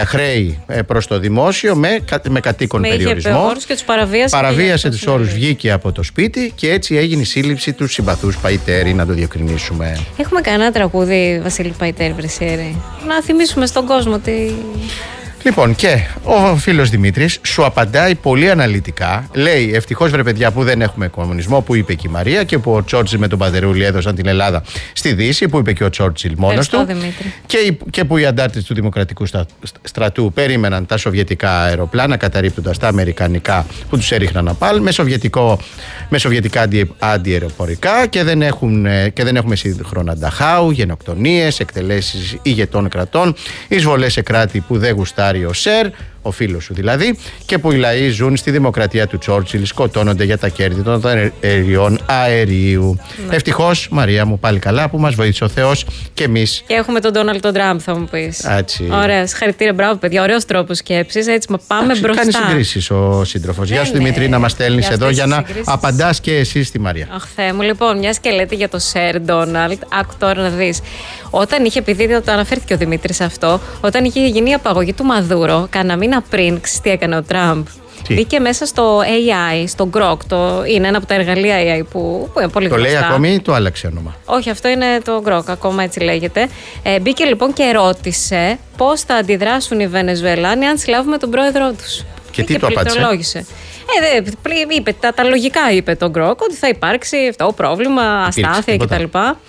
χρέη προς το δημόσιο με κατοίκον περιορισμό. Και τους παραβίασε τους όρους, βγήκε από το σπίτι και έτσι έγινε η σύλληψη του συμπαθούς Παϊτέρη, να το διευκρινίσουμε. Έχουμε κανένα τραγούδι Βασίλη Παϊτέρη, Βρεσιέρη? Να θυμίσουμε στον κόσμο ότι... Λοιπόν, και ο φίλος Δημήτρης σου απαντάει πολύ αναλυτικά. Λέει: ευτυχώς βρε παιδιά που δεν έχουμε κομμουνισμό, που είπε και η Μαρία, και που ο Τσόρτσιλ με τον Παδερούλη έδωσαν την Ελλάδα στη Δύση, που είπε και ο Τσόρτσιλ μόνος του. Και που οι αντάρτες του Δημοκρατικού Στρατού περίμεναν τα σοβιετικά αεροπλάνα καταρρίπτοντας τα αμερικανικά που τους έριχναν απάλ με σοβιετικά αντιαεροπορικά, και δεν έχουμε σύγχρονα Νταχάου, γενοκτονίες, εκτελέσεις ηγετών κρατών, εισβολές σε κράτη που δεν γουστάρει ο Σερ, ο φίλος σου δηλαδή, και που οι λαοί ζουν στη δημοκρατία του Τσόρτσιλ, σκοτώνονται για τα κέρδη των εταιριών αερίου. Ναι. Ευτυχώς, Μαρία μου, πάλι καλά που μας βοήθησε ο Θεός και εμείς. Και έχουμε τον Ντόναλντ Τραμπ, θα μου πεις. Έτσι. Ωραία, συγχαρητήρια, μπράβο παιδιά, ωραίος τρόπος σκέψης. Έτσι, πάμε μπροστά. Κάνει συγκρίσεις ο σύντροφος. Γεια σου Δημήτρη, να μας στέλνεις εδώ για να απαντάς και εσύ στη Μαρία. Αχ, Θεέ μου, λοιπόν, μια και λέτε για το Σερ Ντόναλντ, άκου τώρα να δεις. Όταν είχε, επειδή το αναφέρθηκε ο Δημήτρης αυτό, όταν είχε γίνει η απαγωγή του Μαδούρο, κανένα μήνα πριν, ξέρεις τι έκανε ο Τραμπ? Μπήκε μέσα στο AI, στο Grok. Είναι ένα από τα εργαλεία AI που είναι πολύ γνωστά. Το λέει ακόμη ή το άλλαξε όνομα? Όχι, αυτό είναι το Grok, ακόμα έτσι λέγεται. Μπήκε λοιπόν και ρώτησε πώς θα αντιδράσουν οι Βενεζουελάνοι αν συλλάβουμε τον πρόεδρό τους. Και τι του απάντησε? Είπε, τα λογικά είπε το Grok, ότι θα υπάρξει αυτό πρόβλημα, αστάθεια κτλ.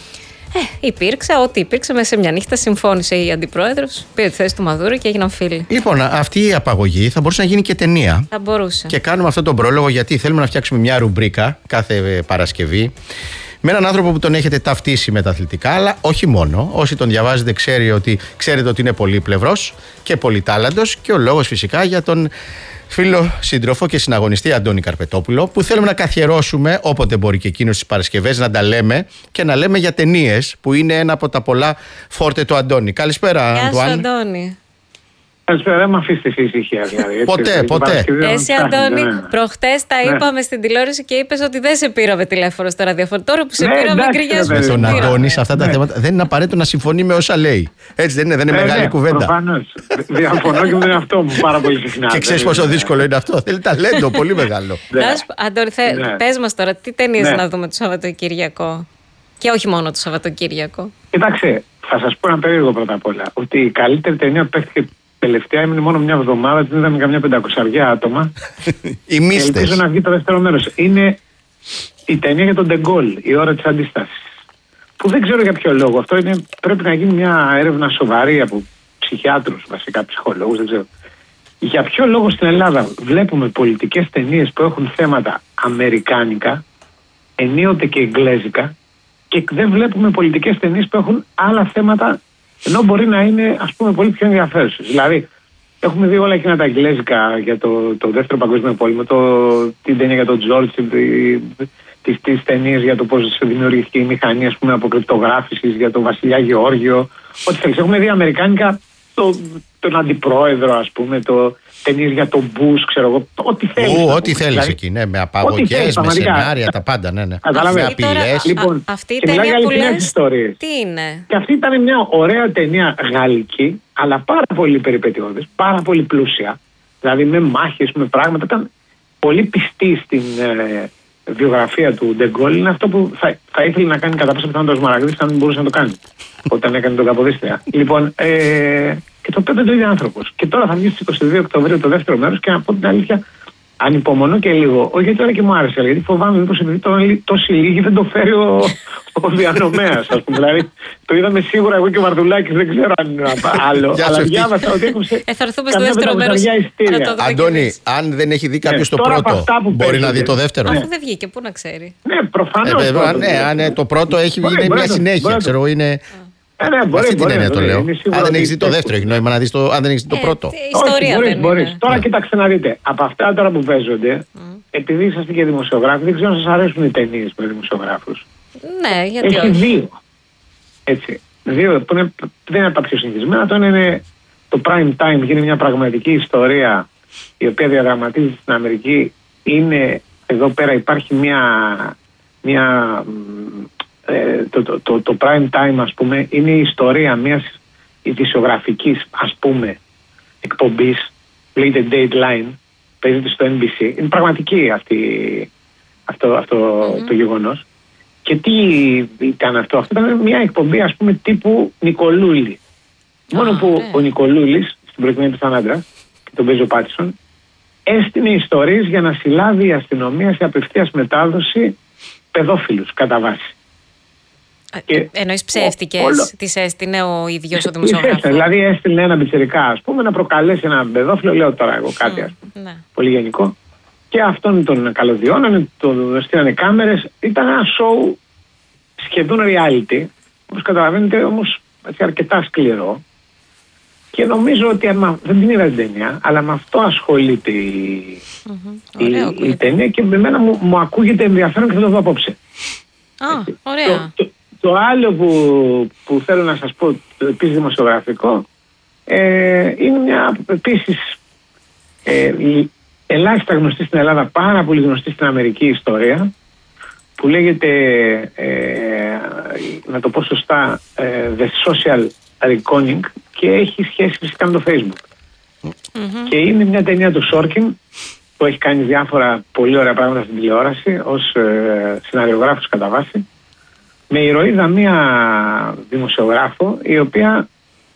Υπήρξε ό,τι υπήρξε, μέσα σε μια νύχτα συμφώνησε η αντιπρόεδρος, πήρε τη θέση του Μαδούρο και έγιναν φίλοι. Λοιπόν, αυτή η απαγωγή θα μπορούσε να γίνει και ταινία. Θα μπορούσε. Και κάνουμε αυτόν τον πρόλογο γιατί θέλουμε να φτιάξουμε μια ρουμπρίκα κάθε Παρασκευή με έναν άνθρωπο που τον έχετε ταυτίσει με τα αθλητικά, αλλά όχι μόνο. Όσοι τον διαβάζετε ξέρετε ότι είναι πολύπλευρος και πολυτάλαντος, και ο λόγος φυσικά για τον φίλο, σύντροφο και συναγωνιστή Αντώνη Καρπετόπουλο, που θέλουμε να καθιερώσουμε όποτε μπορεί και εκείνος τις Παρασκευές να τα λέμε και να λέμε για ταινίες, που είναι ένα από τα πολλά φόρτε του Αντώνη. Καλησπέρα, Γεια σου, Αντώνη. Καλησπέρα, δεν με αφήσετε εσείς ησυχία δηλαδή. Ποτέ. Εσύ, Αντώνη, προχτές τα είπαμε στην τηλεόραση και είπες ότι δεν σε πήραμε τηλέφωνο στο ραδιόφωνο. Τώρα που σε πήραμε, γκρινιάζουμε. Με τον Αντώνη σε αυτά τα θέματα δεν είναι απαραίτητο να συμφωνεί με όσα λέει. Έτσι δεν είναι, δεν είναι μεγάλη κουβέντα. Προφανώς. Διαφωνώ και με τον εαυτό μου πάρα πολύ συχνά. Και ξέρεις πόσο δύσκολο είναι αυτό? Θέλει ταλέντο πολύ μεγάλο. Αντώνη, πες μας τώρα, τι ταινίες να δούμε το Σαββατοκύριακο? Και όχι μόνο το Σαββατοκύριακο. Κοιτάξτε, θα σας πω ένα περίεργο πρώτα απ' όλα. Ότι η καλύτερη ταινία που παίχτηκε τελευταία έμεινε μόνο μια εβδομάδα, την είδαμε καμιά 500 άτομα. Οι μίστες. Ελπίζω να βγει το δεύτερο μέρος. Είναι η ταινία για τον Ντεγκόλ, η ώρα της αντίστασης. Που δεν ξέρω για ποιο λόγο. Αυτό πρέπει να γίνει μια έρευνα σοβαρή από ψυχιάτρους, βασικά ψυχολόγους, δεν ξέρω. Για ποιο λόγο στην Ελλάδα βλέπουμε πολιτικές ταινίες που έχουν θέματα αμερικάνικα, ενίοτε και εγγλέζικα, και δεν βλέπουμε πολιτικές ταινίες που έχουν άλλα θέματα, ενώ μπορεί να είναι, ας πούμε, πολύ πιο ενδιαφέρουσες. Δηλαδή, έχουμε δει όλα εκείνα τα εγγλέζικα για το Δεύτερο Παγκόσμιο Πόλεμο, την ταινία για τον Τζόρτζ, τις ταινίες για το πώς δημιουργήθηκε η μηχανή, ας πούμε, αποκρυπτογράφησης, για τον Βασιλιά Γεώργιο. Ό,τι θέλεις. Έχουμε δει αμερικάνικα, τον αντιπρόεδρο, ας πούμε, ταινίες για τον Μπούς, ξέρω εγώ. Ό,τι θέλεις. Ό,τι θέλεις δηλαδή, εκεί, ναι, με απαγωγές, με σενάρια, τα πάντα, ναι. Με απειλές. Λοιπόν, αυτή η ταινία που λες, τι είναι? Και αυτή ήταν μια ωραία ταινία γαλλική, αλλά πάρα πολύ περιπετειώδης, πάρα πολύ πλούσια. Δηλαδή με μάχες, με πράγματα. Ήταν πολύ πιστή στην βιογραφία του Ντεγκόλ. Είναι αυτό που θα ήθελε να κάνει κατά πάσα πιθανότητα ο Σμαραγδής, αν μπορούσε να το κάνει όταν έκανε τον Καποδίστρια. Λοιπόν, και το πέτω το ίδιο άνθρωπος. Και τώρα θα βγει στις 22 Οκτωβρίου το δεύτερο μέρος, και να πω την αλήθεια, ανυπομονώ και λίγο. Όχι γιατί τώρα και μου άρεσε, γιατί φοβάμαι μήπως επειδή τόσοι λίγοι δεν το φέρει ο διανομέας, ας πούμε. Δηλαδή, το είδαμε σίγουρα εγώ και ο Βαρδουλάκης, δεν ξέρω αν είναι άλλο. Αλλά διάβασα ότι έκοψε. Θα έρθουμε στο δεύτερο μέρος. Αντώνη, αν δεν έχει δει κάποιος το πρώτο, μπορεί να δει το δεύτερο? Αφού δεν βγήκε, πού να ξέρει. Ναι, προφανώς. Αν το πρώτο έχει βγει μια συνέχεια, ξέρω, είναι. Αυτή την έννοια το λέω. Αν δεν έχεις δει το δεύτερο, έχει νόημα να δεις αν δεν έχεις δει το πρώτο. Μπορείς. Τώρα κοιτάξτε να δείτε. Από αυτά τώρα που παίζονται, επειδή είσαστε και δημοσιογράφοι, δεν ξέρω αν σας αρέσουν οι ταινίες με δημοσιογράφους. Ναι, γιατί έχει δύο. Έτσι. Δύο που δεν είναι από τα πιο συνηθισμένα. Το ένα είναι το prime time, γίνει μια πραγματική ιστορία η οποία διαδραματίζεται στην Αμερική. Είναι εδώ πέρα, υπάρχει το prime time, ας πούμε, είναι η ιστορία μιας ειδησιογραφικής, ας πούμε, εκπομπής, λέγεται Dateline, παίζεται στο NBC. Είναι πραγματική αυτό το γεγονός. Και τι ήταν αυτό? Αυτό ήταν μια εκπομπή, ας πούμε, τύπου Νικολούλη. Μόνο που ο Νικολούλης, στην προκειμένη του άντρα, και τον παίζει ο Πάτισον, έστεινε ιστορίες για να συλλάβει η αστυνομία σε απευθείας μετάδοση παιδόφιλους κατά βάση. Εννοείς ψεύτικες, τις έστεινε ο ίδιος ο δημοσιογράφος? Δηλαδή έστειλε ένα πιτσιρικά, ας πούμε, να προκαλέσει ένα παιδόφιλο, λέω τώρα εγώ κάτι, ας πούμε, πολύ γενικό. Και αυτόν τον καλωδιώνανε, τον στείλανε κάμερες. Ήταν ένα σοου σχεδόν reality, όπως καταλαβαίνετε, όμως αρκετά σκληρό. Και νομίζω ότι δεν την είδα την ταινία, αλλά με αυτό ασχολείται η ταινία και με εμένα μου ακούγεται ενδιαφέρον και θα το δω απόψε. Ωραία. Το άλλο που θέλω να σας πω, επίσης δημοσιογραφικό, είναι μια επίσης ελάχιστα γνωστή στην Ελλάδα, πάρα πολύ γνωστή στην Αμερική ιστορία, που λέγεται, να το πω σωστά, The Social Reckoning, και έχει σχέση φυσικά με το Facebook. Και είναι μια ταινία του Σόρκιν, που έχει κάνει διάφορα πολύ ωραία πράγματα στην τηλεόραση ως σεναριογράφος κατά βάση, με ηρωίδα μία δημοσιογράφο η οποία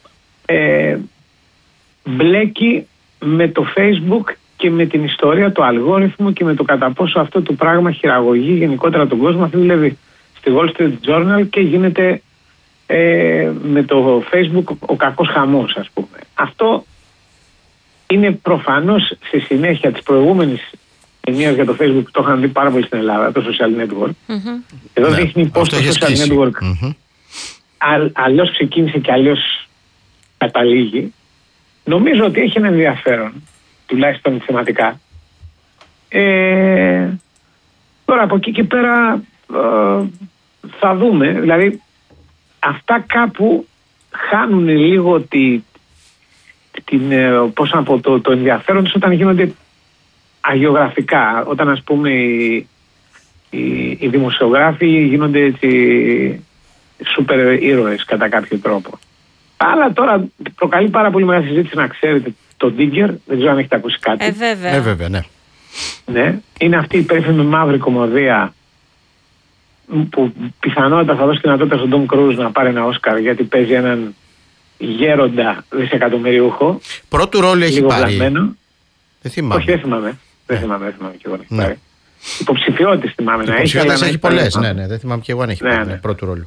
μπλέκει με το Facebook και με την ιστορία του αλγόριθμου και με το κατά πόσο αυτό το πράγμα χειραγωγεί γενικότερα τον κόσμο. Αυτή δουλεύει στη Wall Street Journal και γίνεται με το Facebook ο κακός χαμός, ας πούμε. Αυτό είναι προφανώς στη συνέχεια της προηγούμενης ταινίας για το Facebook που το είχαν δει πάρα πολύ στην Ελλάδα, το Social Network. Εδώ δείχνει πώς το Social Network αλλιώς ξεκίνησε και αλλιώς καταλήγει. Νομίζω ότι έχει ένα ενδιαφέρον, τουλάχιστον θεματικά. Τώρα από εκεί και πέρα θα δούμε. Δηλαδή αυτά κάπου χάνουν λίγο πώς να πω, το ενδιαφέρον τους όταν γίνονται αγιογραφικά. Όταν, ας πούμε, οι δημοσιογράφοι γίνονται έτσι σούπερ ήρωες κατά κάποιο τρόπο. Αλλά τώρα προκαλεί πάρα πολύ μεγάλη συζήτηση, να ξέρετε, το Digger. Δεν ξέρω αν έχετε ακούσει κάτι. Βέβαια. Ναι. Ναι. Είναι αυτή η περίφημη μαύρη κομμωδία που πιθανότατα θα δώσει δυνατότητα στον Τόμ Κρούζ να πάρει ένα Όσκαρ, γιατί παίζει έναν γέροντα δισεκατομμυριούχο. Πρώτου ρόλο έχει πάρει. Βλαμμένο. Δεν θυμάμαι. Όχι, δεν θυμάμαι. Δεν θυμάμαι κι εγώ να έχει πάρει. Υποψηφιότητες θυμάμαι να έχει. Έχει πολλές. Ναι, δεν θυμάμαι κι εγώ αν έχει πάρει πρώτου ρόλο.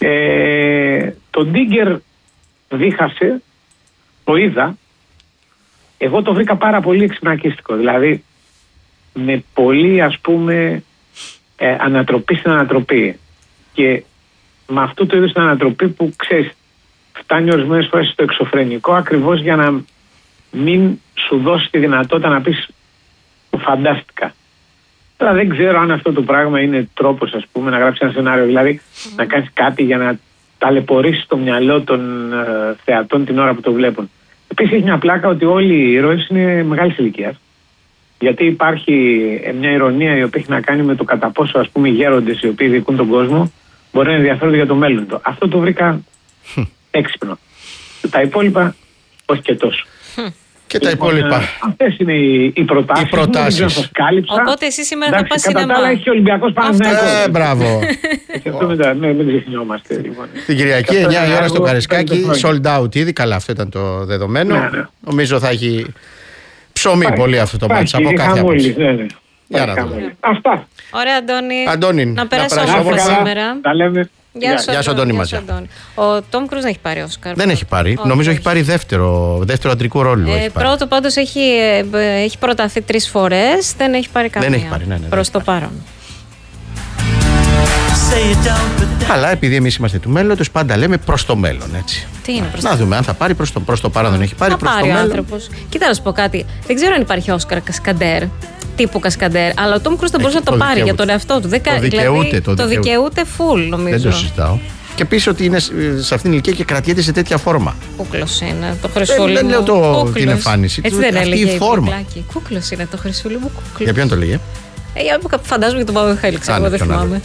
Το Digger δίχασε, το είδα. Εγώ το βρήκα πάρα πολύ εξυπνακίστικο. Δηλαδή με πολύ, ας πούμε, ανατροπή στην ανατροπή. Και με αυτού του είδους την ανατροπή που, ξέρεις, φτάνει ορισμένες φορές στο εξωφρενικό, ακριβώς για να μην σου δώσει τη δυνατότητα να πεις φαντάστηκα. Τώρα δεν ξέρω αν αυτό το πράγμα είναι τρόπος, ας πούμε, να γράψεις ένα σενάριο, δηλαδή να κάνεις κάτι για να ταλαιπωρήσεις το μυαλό των θεατών την ώρα που το βλέπουν. Επίσης έχει μια πλάκα ότι όλοι οι ήρωες είναι μεγάλης ηλικίας. Γιατί υπάρχει μια ηρωνία η οποία έχει να κάνει με το κατά πόσο, ας πούμε, οι γέροντες οι οποίοι διοικούν τον κόσμο μπορεί να ενδιαφέρονται για το μέλλον του. Αυτό το βρήκα έξυπνο. Τα υπόλοιπα όχι και τόσο. Και τα υπόλοιπα. Αυτές είναι οι προτάσεις. Δεν σας κάλυψα. Οπότε εσύ σήμερα θα πας σινεμά. Κατά τα άλλα έχει ο Ολυμπιακός Παναθηναϊκός. Μπράβο. Μην ξεχνιόμαστε. Την Κυριακή 9 η ώρα στο Καρεσκάκι, sold out ήδη. Καλά, αυτό ήταν το δεδομένο. Νομίζω θα έχει ψωμί πολύ αυτό το μάτς από κάθε άποψη. Για να δούμε. Αυτά. Ωραία, Αντώνη. Να περάσω όμορφα σήμερα. Τα λέμε. Γεια σου, Αντώνη μας. Ο Τόμ Κρούζ δεν έχει πάρει Όσκαρ. Δεν έχει πάρει. Νομίζω έχει πάρει δεύτερο αντρικό ρόλο. Πρώτο πάντως έχει προταθεί 3 φορές. Δεν έχει πάρει καμία. Δεν έχει πάρει, ναι. Προς το παρόν. Αλλά επειδή εμείς είμαστε του μέλλοντος, πάντα λέμε προς το μέλλον, έτσι. Τι είναι προς το Να δούμε αν θα πάρει προς το παρόν, δεν έχει πάρει. Θα πάρει ο άνθρωπος. Κοίτα να σου πω κάτι. Δεν ξέρω αν υπάρχει Όσκαρ Κασκαντέρ. Τύπου Κασκαντέρ. Αλλά ο Τόμ Κρούζ θα μπορούσε να το πάρει για τον εαυτό του. Το δικαιούται full, νομίζω. Δεν το συζητάω. Και επίσης ότι είναι σε αυτήν την ηλικία και κρατιέται σε τέτοια φόρμα. Κούκλος είναι το χρυσούλι μου. Δεν λέω την εμφάνιση του. Αυτή η φόρμα. Κούκλος είναι το χρυσούλι μου. Για ποιον το λέγε? Φαντάζομαι για τον Παύλο Μιχαήλ, ξέρω, δεν θυμάμαι.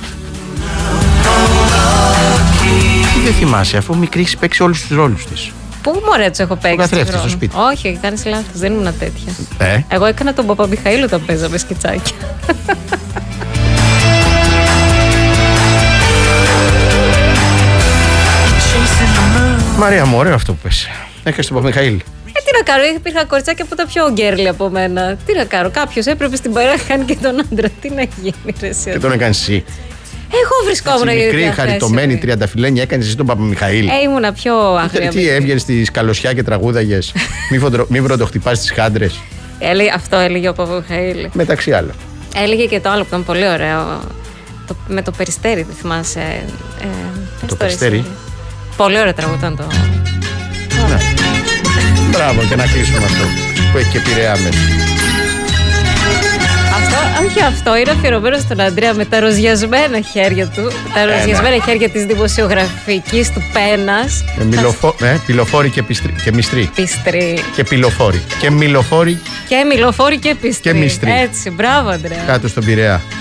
Τι δεν θυμάσαι, αφού μικρή έχει παίξει όλους τους ρόλους της. Πού μωρέ τους έχω παίξει. Το καθρέφτη στο σπίτι. Όχι, κάνεις λάθος, δεν ήμουν τέτοια. Εγώ έκανα τον Παπαμιχαήλ όταν παίζαμε σκιτσάκια. Μαρία μου, ωραίο αυτό που πες. Έκανες τον Παπαμιχαήλ. Τι να κάνω, υπήρχαν κοριτσάκια που ήταν πιο γκέρλι από μένα. Τι να κάνω, κάποιος έπρεπε στην παρέα να κάνει και τον άντρα. Τι να γίνει, ρε εσύ. Και τον έκανες εσύ. Εγώ βρισκόμουν για μικρή, χαριτωμένη, τριανταφυλλένια, έκανες εσύ τον Παπαμιχαήλ. Ήμουνα πιο άγρια. Τι έβγαινες στη σκαλωσιά και τραγούδαγες. Μη βροντοχτυπάς τις χάντρες. Αυτό έλεγε ο Παπαμιχαήλ. Μεταξύ άλλων. Έλεγε και το άλλο που ήταν πολύ ωραίο. Με το Περιστέρι, δεν θυμάσαι. Το Περιστέρι. Πολύ ωραίο τραγούδι ήταν το. Μπράβο, και να κλείσουμε αυτό που έχει και Πειραιά μέσα. Όχι, αυτό είναι αφιερωμένο στον Αντρέα με τα ροζιασμένα χέρια του. Τα ροζιασμένα χέρια της δημοσιογραφικής του πένας. Πυλοφόρη και μυστρή. Πιστρή. Και πυλοφόρη. Και μιλοφόρη. Και μιλοφόρη και πιστρή. Και μυστρή. Έτσι, μπράβο, Αντρέα. Κάτω στον Πειραιά.